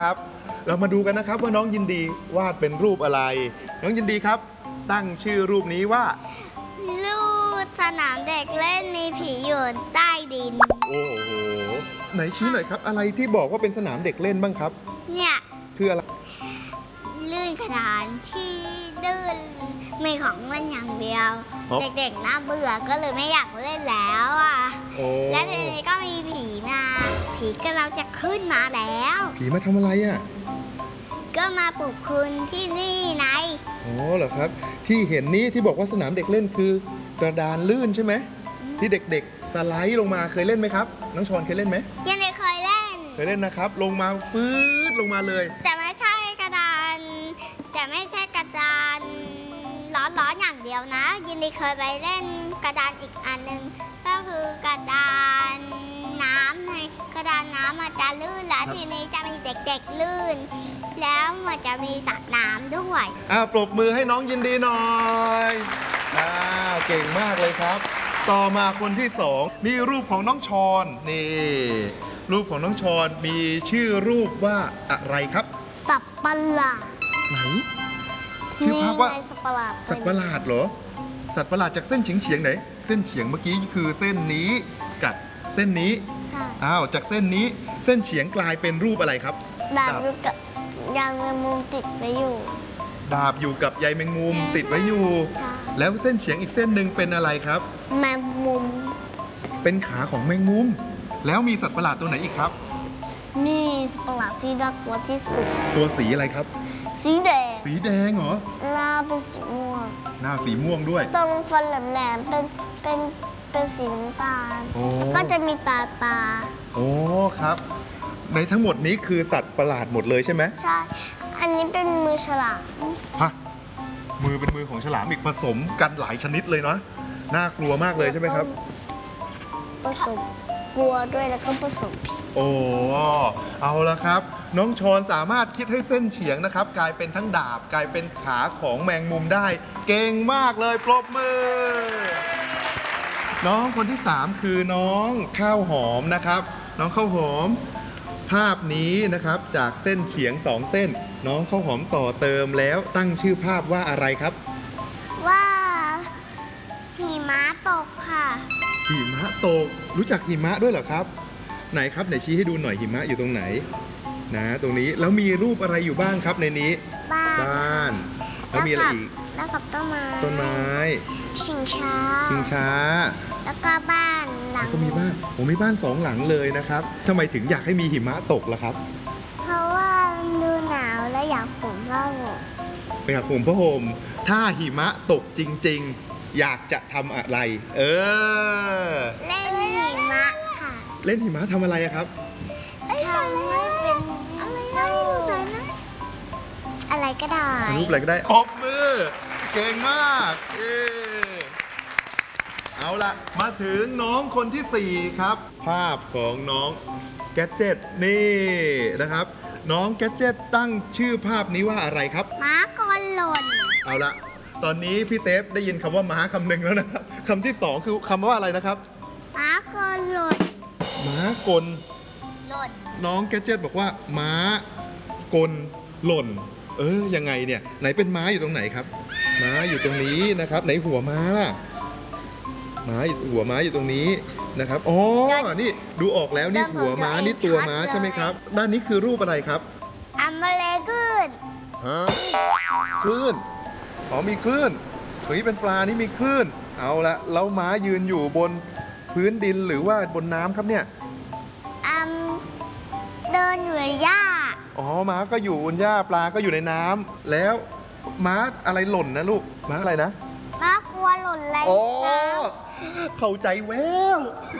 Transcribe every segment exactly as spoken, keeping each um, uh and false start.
ครับเรามาดูกันนะครับว่าน้องยินดีวาดเป็นรูปอะไรน้องยินดีครับตั้งชื่อรูปนี้ว่ารูปสนามเด็กเล่นมีผีอยู่ใต้ดินโอ้โหไหนชี้หน่อยครับอะไรที่บอกว่าเป็นสนามเด็กเล่นบ้างครับเนี่ยคืออะไรลื่นกระดานที่ลื่นมีของเล่นอย่างเดียวเด็กๆน่าเบื่อก็เลยไม่อยากเล่นแล้วอ่ะและทีนี้ก็มีผีมาผีก็เราจะขึ้นมาแล้วผีมาทำอะไรอ่ะก็มาปลุกคุณที่นี่ไงอ๋อเหรอครับที่เห็นนี้ที่บอกว่าสนามเด็กเล่นคือกระดานลื่นใช่ไหมที่เด็กๆสไลด์ลงมาเคยเล่นไหมครับน้องชอนเคยเล่นไหมยังไม่เคยเล่นเคยเล่นนะครับลงมาฟืดลงมาเลยแต่ไม่ใช่กระดานแต่ไม่ใช่กระดานร้อนๆอย่างเดียวนะยินดีเคยไปเล่นกระดานอีกอันนึงก็คือกระดานน้ำในกระดานน้ำมันจะลื่นแล้วทีนี้จะมีเด็กๆลื่นแล้วมันจะมีสระน้ำด้วยอ่าปรบมือให้น้องยินดีหน่อยอ่าเก่งมากเลยครับต่อมาคนที่สองนี่รูปของน้องชอนนี่รูปของน้องชอนมีชื่อรูปว่าอะไรครับสัตว์ประหลาดไหนชื่อภาพว่าสัตว์ประหลาดสัตว์ประหลาดเหรอสัตว์ประหลาดจากเส้นเฉียงเฉียงไหนเส้นเฉียงเมื่อกี้คือเส้นนี้กับเส้นนี้อ้าวจากเส้นนี้เส้นเฉียงกลายเป็นรูปอะไรครับดาบอยู่กับยางแมงมุมติดไว้อยู่ดาบอยู่กับใยแมงมุมติดไว้อยู่แล้วเส้นเฉียงอีกเส้นหนึ่งเป็นอะไรครับแมงมุมเป็นขาของแมงมุมแล้วมีสัตว์ประหลาดตัวไหนอีกครับนี่สัตว์ประหลาดที่น่ากลัวที่สุดตัวสีอะไรครับสีแดงสีแดงเหรอหน้าเป็นสีม่วงหน้าสีม่วงด้วยตรงฟันแหลมๆเป็นเป็นเป็นสีน้ำตาลก็จะมีตาตาโอ้ครับในทั้งหมดนี้คือสัตว์ประหลาดหมดเลยใช่ไหมใช่อันนี้เป็นมือฉลามฮะมือเป็นมือของฉลามอีกผสมกันหลายชนิดเลยเนาะน่ากลัวมากเลยใช่ไหมครับผสมกลัวด้วยแล้วก็ผสมผีโอ้เอาละครับน้องชอนสามารถคิดให้เส้นเฉียงนะครับกลายเป็นทั้งดาบกลายเป็นขาของแมงมุมได้เก่งมากเลยปรบมือน้องคนที่สามคือน้องข้าวหอมนะครับน้องข้าวหอมภาพนี้นะครับจากเส้นเฉียงสองเส้นน้องข้าวหอมต่อเติมแล้วตั้งชื่อภาพว่าอะไรครับว่าหิมะตกค่ะหิมะตกรู้จักหิมะด้วยเหรอครับไหนครับไหนชี้ให้ดูหน่อยหิมะอยู่ตรงไหนนะตรงนี้แล้วมีรูปอะไรอยู่บ้างครับในนี้บ้านบ้านแล้วมีอะไรอีกแล้วกับต้นไม้ต้นไม้ชิงช้าชิงช้าแล้วก็บ้านหลังก็มีบ้านผมมีบ้านสองหลังเลยนะครับทำไมถึงอยากให้มีหิมะตกล่ะครับเพราะว่าดูหนาวและอยากห่มผ้าห่มอยากห่มผ้าห่มถ้าหิมะตกจริงๆอยากจะทำอะไรเออเล่นหิมะค่ะเล่นหิมะทำอะไรครับทำให้เป็นอะไรรูปนะอะไรก็ได้รูปอะไรก็ได้ปรบมือเก่งมากเออเอาละมาถึงน้องคนที่สี่ครับภาพของน้องแกดเจ็ตนี่นะครับน้องแกดเจ็ตตั้งชื่อภาพนี้ว่าอะไรครับม้ากลหล่นเอาละตอนนี้พี่เซฟได้ยินคำว่าม้าคำหนึ่งแล้วนะครับคำที่สองคือคำว่าอะไรนะครับม้ากลหล่นม้ากลหล่นน้องแกดเจ็ตบอกว่าม้ากลหล่นเออยังไงเนี่ยไหนเป็นม้าอยู่ตรงไหนครับม้าอยู่ตรงนี้นะครับไหนหัวม้าล่ะม้าหัวม้าอยู่ตรงนี้นะครับอ๋อนี่ดูออกแล้วนี่หัวม้านี่ตัวม้าใช่ไหมครับด้านนี้คือรูปอะไรครับอัมเบเลกืนฮะคลื่นอ๋อมีคลื่นเฮ้ยเป็นปลานี่มีคลื่นเอาละแล้วม้ายืนอยู่บนพื้นดินหรือว่าบนน้ำครับเนี่ยอัมเดินอยู่ในหญ้าอ๋อม้าก็อยู่บนหญ้าปลาก็อยู่ในน้ำแล้วม้าอะไรหล่นนะลูกม้าอะไรนะม้ากลัวหล่นอะไรอ๋อเข้าใจแวว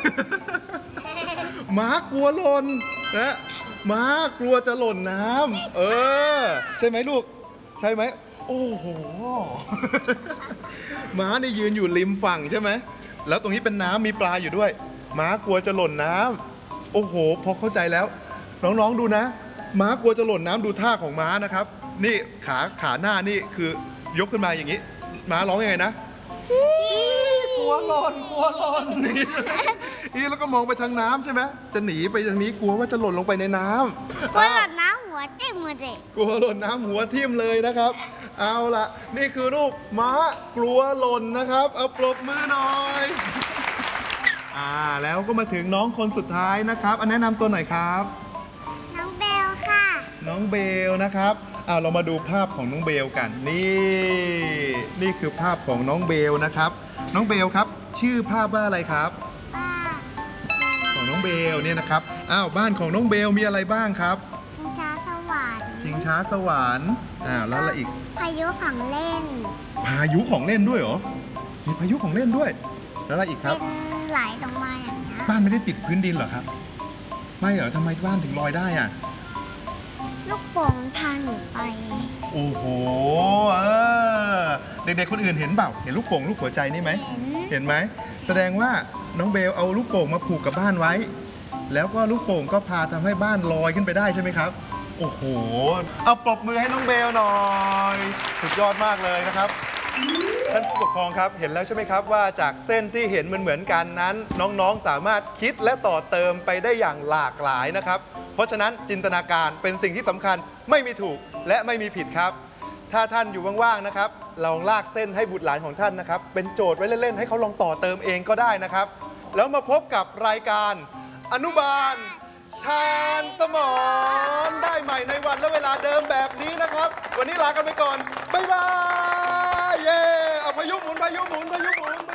ม้ากลัวหล่นนะม้ากลัวจะหล่นน้ำเออใช่ไหมลูกใช่ไหมโอ้โหม้านี่ยืนอยู่ริมฝั่งใช่ไหมแล้วตรงนี้เป็นน้ำมีปลาอยู่ด้วยม้ากลัวจะหล่นน้ำโอ้โหพอเข้าใจแล้วน้องๆดูนะม้ากลัวจะหล่นน้ำดูท่าของม้านะครับนี่ขาขาหน้านี่คือยกขึ้นมาอย่างนี้ม้าร้องยังไงนะกลัวหล่นกลัวหล่นนี่แล้วก็มองไปทางน้ำใช่ไหมจะหนีไปทางนี้กลัวว่าจะหล่นลงไปในน้ำกลัวหล่นน้ำหัวอะสิกลัวหล่นน้ำหัวทิ่มเลยนะครับ เอาละนี่คือรูปม้ากลัวหล่นนะครับ เอาปรบมือหน่อยอ่าแล้วก็มาถึงน้องคนสุดท้ายนะครับอันแนะนำตัวหน่อยครับน้องเบลค่ะน้องเบลนะครับอ่าเรามาดูภาพของน้องเบลกัน นี่นี่คือภาพของน้องเบลนะครับ น้องเบลครับ ชื่อภาพว่าอะไรครับป้าของน้องเบลเนี่ยนะครับอ้าวบ้านของน้องเบลมีอะไรบ้างครับชิงช้าสวรรค์ชิงช้าสวรรค์อ่าแล้วอะไรอีกพายุของเล่นพายุของเล่นด้วยเหรอมีพายุของเล่นด้วย แล้วอะไรอีกครับเป็นไหลลงมาอย่างนี้ยบ้านไม่ได้ติดพื้นดินเหรอครับ ไม่เหรอทำไมบ้านถึงลอยได้อ่ะลูกโป่งมันพาหนูไปโอ้โหเออเด็กๆคนอื่นเห็นเปล่าเห็นลูกโป่งลูกหัวใจนี่ไหมเห็นเห็นไหมแสดงว่าน้องเบลเอาลูกโป่งมาผูกกับบ้านไว้ แล้วก็ลูกโป่งก็พาทำให้บ้านลอยขึ้นไปได้ใช่ไหมครับ โอ้โหเอาปรบมือให้น้องเบลหน่อยสุดยอดมากเลยนะครับท่านผู้ปกครองครับเห็นแล้วใช่ไหมครับว่าจากเส้นที่เห็นเหมือนๆกันนั้น น้องๆสามารถคิดและต่อเติมไปได้อย่างหลากหลายนะครับ เพราะฉะนั้นจินตนาการเป็นสิ่งที่สำคัญไม่มีถูกและไม่มีผิดครับ ถ้าท่านอยู่ว่างๆนะครับลองลากเส้นให้บุตรหลานของท่านนะครับ เป็นโจทย์ไว้เล่นๆให้เขาลองต่อเติมเองก็ได้นะครับ แล้วมาพบกับรายการอนุบาล ชาญสมรได้ใหม่ในวันและเวลาเดิมแบบนี้นะครับ วันนี้ลากันไปก่อน บ๊ายบาย เย้เอาพายุหมุนพายุหมุนพายุหมุน